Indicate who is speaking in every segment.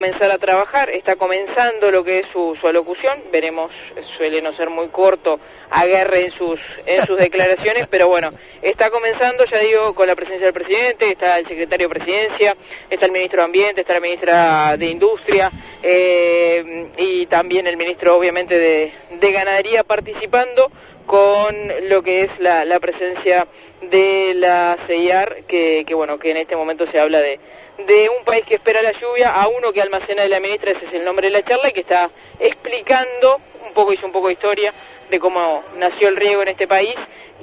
Speaker 1: comenzar a trabajar, está comenzando lo que es su alocución, veremos, suele no ser muy corto, agarre en sus declaraciones, pero bueno, está comenzando, ya digo, con la presencia del presidente, está el secretario de Presidencia, está el ministro de Ambiente, está la ministra de Industria, y también el ministro, obviamente, de Ganadería participando con lo que es la presencia de la CEIAR, que bueno, que en este momento se habla de un país que espera la lluvia a uno que almacena de la ministra, ese es el nombre de la charla, y que está explicando hizo un poco de historia de cómo nació el riego en este país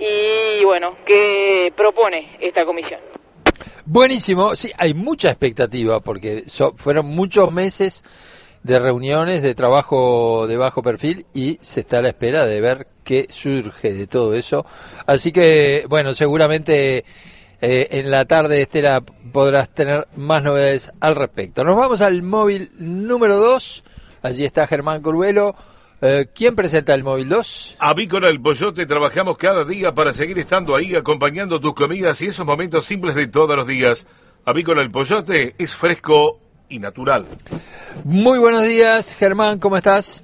Speaker 1: y bueno, qué propone esta comisión.
Speaker 2: Buenísimo, sí, hay mucha expectativa porque fueron muchos meses de reuniones, de trabajo de bajo perfil y se está a la espera de ver qué surge de todo eso. Así que, bueno, seguramente en la tarde, Estela, podrás tener más novedades al respecto. Nos vamos al móvil número 2. Allí está Germán Curvelo. ¿Quién presenta el móvil 2?
Speaker 3: Avícola El Pollote, trabajamos cada día para seguir estando ahí, acompañando tus comidas y esos momentos simples de todos los días. Avícola El Pollote es fresco y natural.
Speaker 2: Muy buenos días, Germán, ¿cómo estás?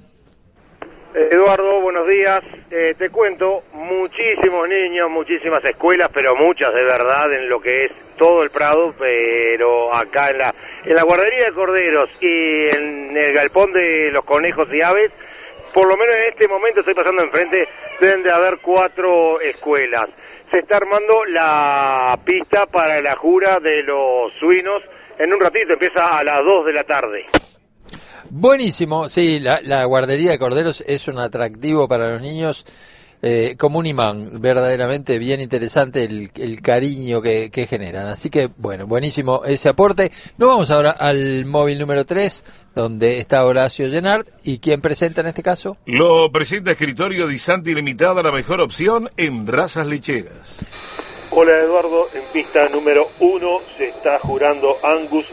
Speaker 4: Eduardo, buenos días. Te cuento, muchísimos niños, muchísimas escuelas, pero muchas de verdad en lo que es todo el Prado, pero acá en la guardería de corderos y en el galpón de los conejos y aves, por lo menos en este momento estoy pasando enfrente, deben de haber 4 escuelas. Se está armando la pista para la jura de los suinos. En un ratito empieza a las 2 de la tarde.
Speaker 2: Buenísimo, sí, la guardería de corderos es un atractivo para los niños, como un imán, verdaderamente bien interesante el cariño que generan. Así que, bueno, buenísimo ese aporte. Nos vamos ahora al móvil número 3, donde está Horacio Llenart. ¿Y quién presenta en este caso?
Speaker 3: Lo presenta Escritorio Di Santi Limitada, la mejor opción en razas lecheras.
Speaker 4: Hola Eduardo, en pista número 1 se está jurando Angus,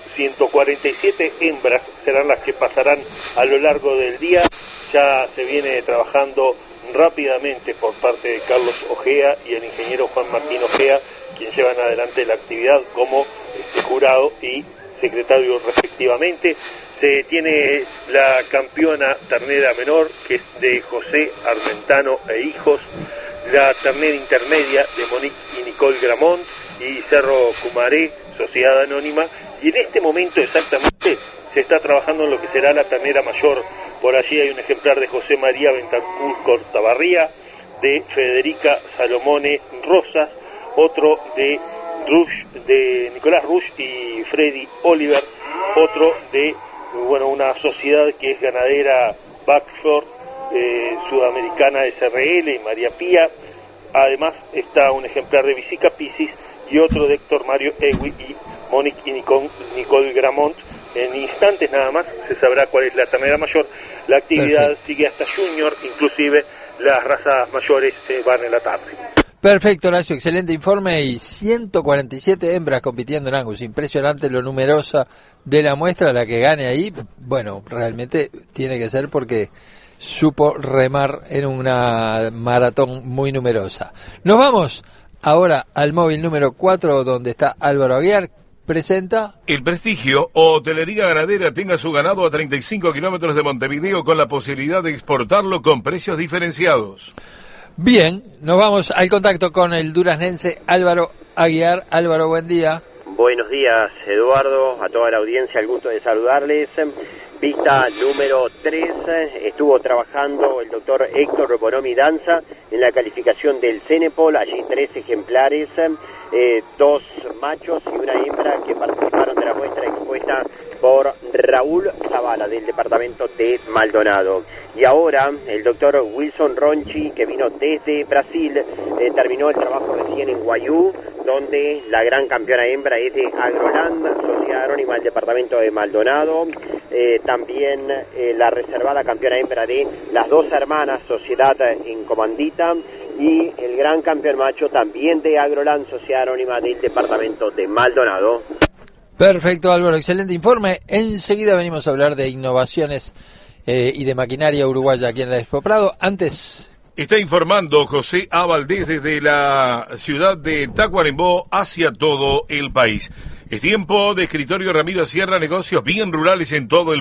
Speaker 4: 147 hembras serán las que pasarán a lo largo del día. Ya se viene trabajando rápidamente por parte de Carlos Ojea y el ingeniero Juan Martín Ojea, quien llevan adelante la actividad como jurado y secretario respectivamente. Se tiene la campeona ternera menor, que es de José Armentano e hijos, la ternera intermedia de Monique y Nicole Gramont y Cerro Cumaré, Sociedad Anónima, y en este momento exactamente se está trabajando en lo que será la ternera mayor. Por allí hay un ejemplar de José María Bentancur Cortabarría, de Federica Salomone Rosas, otro de Nicolás Rush y Freddy Oliver, otro de una sociedad que es ganadera Backshore, sudamericana SRL y María Pía. Además está un ejemplar de Visica Piscis y otro de Héctor Mario Ewi y Monique y Nicole Gramont. En instantes nada más se sabrá cuál es la ternera mayor. La actividad sigue hasta Junior, inclusive las razas mayores van en la tarde.
Speaker 2: Perfecto, Horacio, excelente informe. Y 147 hembras compitiendo en Angus, impresionante lo numerosa de la muestra. La que gane ahí, bueno, realmente tiene que ser porque supo remar en una maratón muy numerosa. Nos vamos ahora al móvil número 4, donde está Álvaro Aguiar. Presenta
Speaker 3: El Prestigio, hotelería ganadera, tenga su ganado a 35 kilómetros de Montevideo con la posibilidad de exportarlo con precios diferenciados.
Speaker 2: Bien, nos vamos al contacto con el duraznense Álvaro Aguiar. Álvaro, buen día.
Speaker 5: Buenos días, Eduardo, a toda la audiencia, el gusto de saludarles. Pista número 3, estuvo trabajando el doctor Héctor Bonomi Danza en la calificación del Cenepol, allí 3 ejemplares, 2 machos y una hembra que participaron de la muestra expuesta por Raúl Zavala del departamento de Maldonado. Y ahora el doctor Wilson Ronchi, que vino desde Brasil, terminó el trabajo recién en Guayú, donde la gran campeona hembra es de Agroland, Sociedad Anónima del departamento de Maldonado. También la reservada campeona hembra de Las Dos Hermanas, Sociedad en Comandita, y el gran campeón macho también de Agroland, Sociedad Anónima del departamento de Maldonado.
Speaker 2: Perfecto, Álvaro, excelente informe. Enseguida venimos a hablar de innovaciones y de maquinaria uruguaya aquí en la Expo Prado. Antes,
Speaker 3: Está informando José A. Valdés desde la ciudad de Tacuarembó hacia todo el país. Es tiempo de Escritorio Ramiro Sierra, negocios bien rurales en todo el